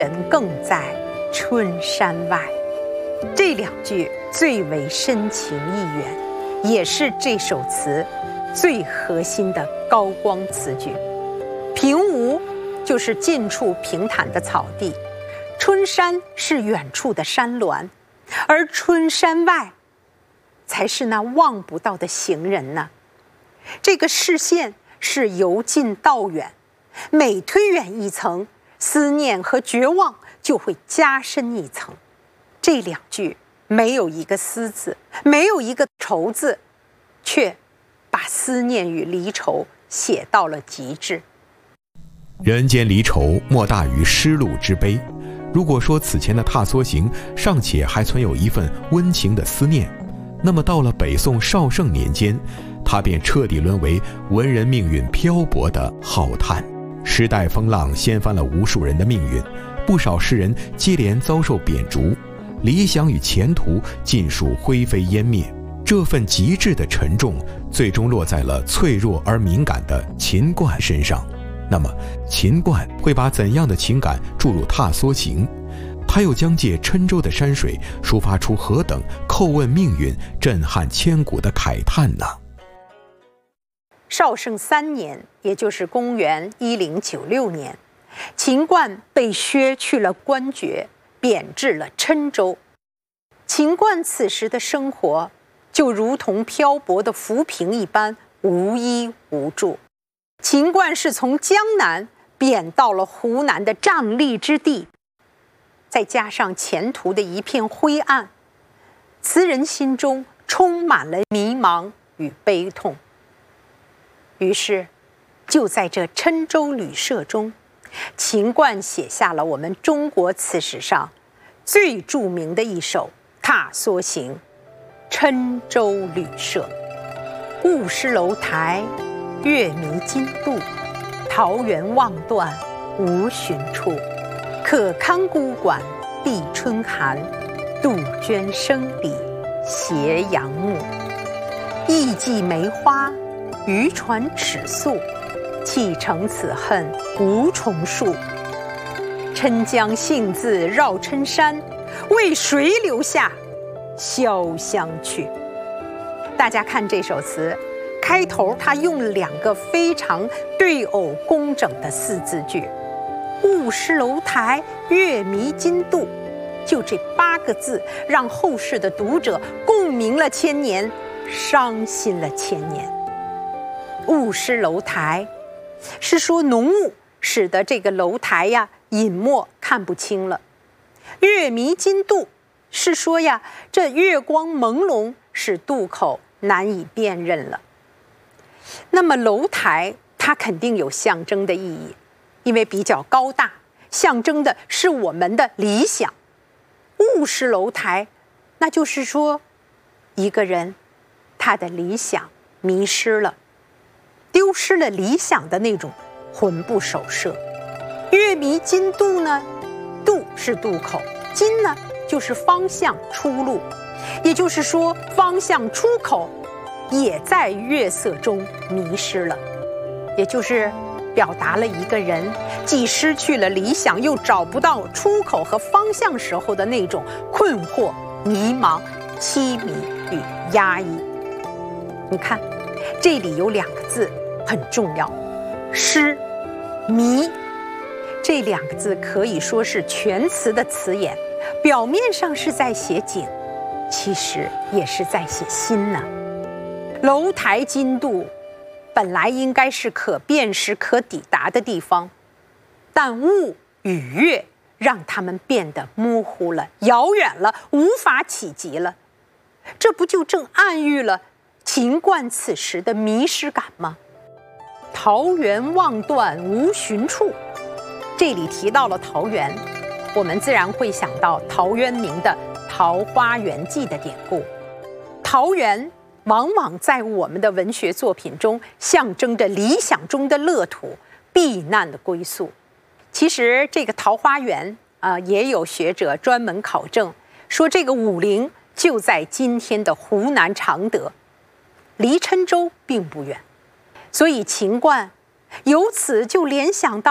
人更在春山外。这两句最为深情意远，也是这首词最核心的高光词句。平芜就是近处平坦的草地，春山是远处的山峦，而春山外才是那望不到的行人呢。这个视线是由近到远，每推远一层，思念和绝望就会加深一层。这两句没有一个思字，没有一个愁字，却把思念与离愁写到了极致。 人间离愁莫大于失路之悲。如果说此前的踏梭行尚且还存有一份温情的思念，那么到了北宋绍圣年间，它便彻底沦为文人命运漂泊的浩叹。时代风浪掀翻了无数人的命运，不少诗人接连遭受贬逐，理想与前途尽数灰飞烟灭。这份极致的沉重，最终落在了脆弱而敏感的秦观身上。那么秦观会把怎样的情感注入踏梭行？他又将借郴州的山水抒发出何等叩问命运、震撼千古的慨叹呢？ 绍圣3年，也就是公元1096年，秦观被削去了官爵，贬至了郴州。秦观此时的生活就如同漂泊的浮萍一般，无依无助。秦观是从江南贬到了湖南的瘴疠之地，再加上前途的一片灰暗，词人心中充满了迷茫与悲痛。于是就在这郴州旅社中，秦观写下了我们中国词史上最著名的一首踏梭行《郴州旅社》。雾失楼台，月迷津渡，桃源望断无寻处。可堪孤馆闭春寒，杜鹃声里斜阳暮。意寄梅花，渔船尺素，弃乘此恨无重数。郴江幸自绕郴山，为谁留下潇湘去？大家看这首词，开头他用了2个非常对偶工整的4字句，雾失楼台，月迷津渡，就这8个字，让后世的读者共鸣了千年，伤心了千年。雾失楼台是说浓雾使得这个楼台呀隐没，看不清了。月迷津渡是说呀，这月光朦胧，使渡口难以辨认了。那么楼台它肯定有象征的意义，因为比较高大，象征的是我们的理想。雾失楼台，那就是说一个人他的理想迷失了，丢失了理想的那种魂不守舍。月迷津渡呢，渡是渡口，津呢就是方向出路，也就是说方向出口也在月色中迷失了，也就是表达了一个人既失去了理想，又找不到出口和方向时候的那种困惑、迷茫、凄迷与压抑。你看，这里有2个字很重要，失、迷。这2个字可以说是全词的词眼，表面上是在写景，其实也是在写心呢。楼台津渡本来应该是可辨识、可抵达的地方，但雾与月让它们变得模糊了、遥远了，无法企及了。这不就正暗喻了秦观此时的迷失感吗？桃源望断无寻处，这里提到了桃源，我们自然会想到陶渊明的《桃花源记》的典故。桃源往往在我们的文学作品中象征着理想中的乐土、避难的归宿。其实这个桃花源也有学者专门考证，说这个武陵就在今天的湖南常德，离郴州并不远。所以秦观由此就联想到了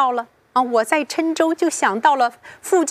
啊，我在郴州就想到了附近